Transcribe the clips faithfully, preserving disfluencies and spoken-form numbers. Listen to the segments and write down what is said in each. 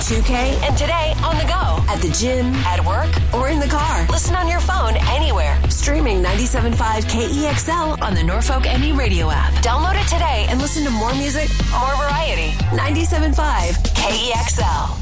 two K, and today on the go, at the gym, at work, or in the car. Listen on your phone anywhere. Streaming ninety-seven point five K E X L on the Norfolk M E radio app. Download it today and listen to more music, more variety. ninety-seven point five K E X L.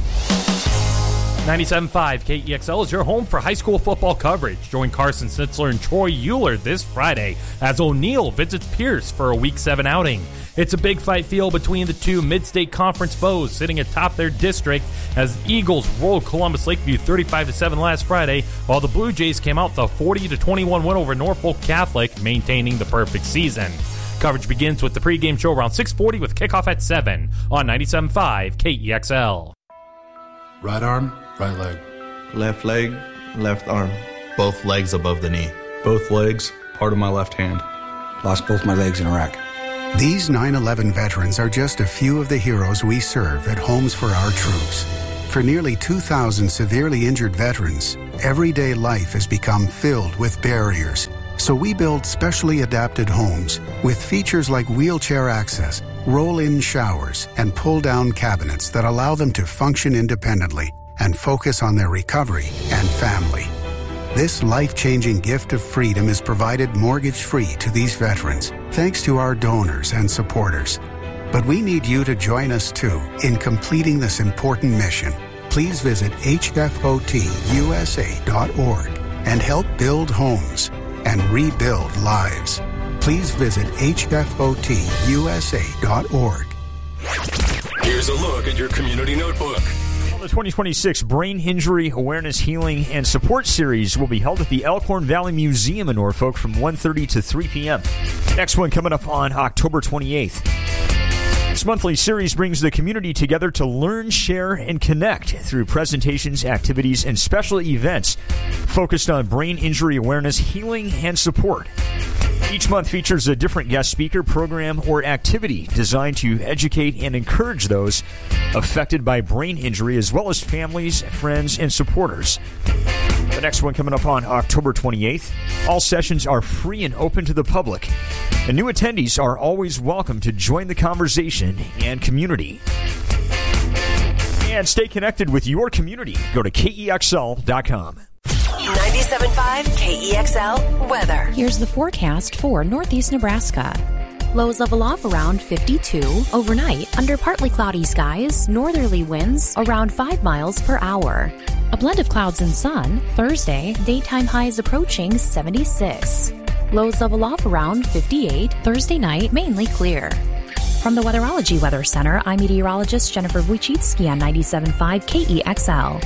ninety-seven point five K E X L is your home for high school football coverage. Join Carson Snitzler and Troy Euler this Friday as O'Neill visits Pierce for a Week seven outing. It's a big fight feel between the two Mid-State Conference foes sitting atop their district as Eagles rolled Columbus Lakeview thirty-five to seven last Friday, while the Blue Jays came out with a forty to twenty-one win over Norfolk Catholic, maintaining the perfect season. Coverage begins with the pregame show around six forty with kickoff at seven on ninety-seven point five K E X L. Right arm, right leg. Left leg, left arm. Both legs above the knee. Both legs, part of my left hand. Lost both my legs in Iraq. These nine eleven veterans are just a few of the heroes we serve at Homes for Our Troops. For nearly two thousand severely injured veterans, everyday life has become filled with barriers. So we build specially adapted homes with features like wheelchair access, roll-in showers, and pull-down cabinets that allow them to function independently and focus on their recovery and family. This life-changing gift of freedom is provided mortgage-free to these veterans, thanks to our donors and supporters. But we need you to join us, too, in completing this important mission. Please visit H F O T U S A dot org and help build homes and rebuild lives. Please visit H F O T U S A dot org. Here's a look at your community notebook. The twenty twenty-six Brain Injury Awareness, Healing, and Support Series will be held at the Elkhorn Valley Museum in Norfolk from one thirty to three p.m. Next one coming up on October twenty-eighth. This monthly series brings the community together to learn, share, and connect through presentations, activities, and special events focused on brain injury awareness, healing, and support. Each month features a different guest speaker, program, or activity designed to educate and encourage those affected by brain injury, as well as families, friends, and supporters. The next one coming up on October twenty-eighth. All sessions are free and open to the public, and new attendees are always welcome to join the conversation and community. And stay connected with your community. Go to K E X L dot com. ninety-seven point five K E X L weather. Here's the forecast for northeast Nebraska. Lows level off around fifty-two. Overnight, under partly cloudy skies, northerly winds around five miles per hour. A blend of clouds and sun. Thursday, daytime highs approaching seventy-six. Lows level off around fifty-eight. Thursday night, mainly clear. From the Weatherology Weather Center, I'm meteorologist Jennifer Wojcicki on ninety-seven point five K E X L.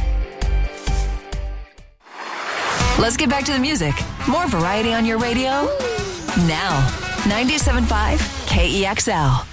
Let's get back to the music. More variety on your radio now. ninety-seven point five K E X L.